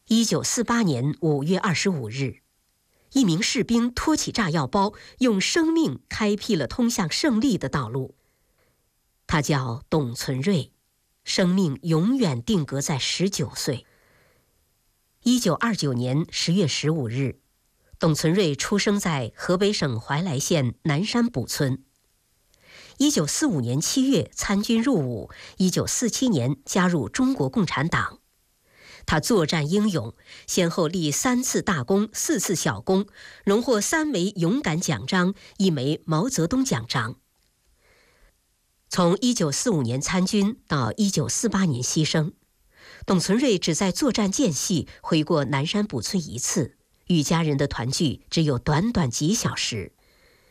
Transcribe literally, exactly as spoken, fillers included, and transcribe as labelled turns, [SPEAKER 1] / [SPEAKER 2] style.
[SPEAKER 1] 一九四八年五月二十五日，一名士兵托起炸药包，用生命开辟了通向胜利的道路。他叫董存瑞，生命永远定格在十九岁。一九二九年十月十五日，董存瑞出生在河北省怀来县南山堡村。一九四五年七月参军入伍，一九四七年加入中国共产党。他作战英勇，先后立三次大功、四次小功，荣获三枚勇敢奖章、一枚毛泽东奖章。从一九四五年参军到一九四八年牺牲，董存瑞只在作战间隙回过南山堡村一次，与家人的团聚只有短短几小时。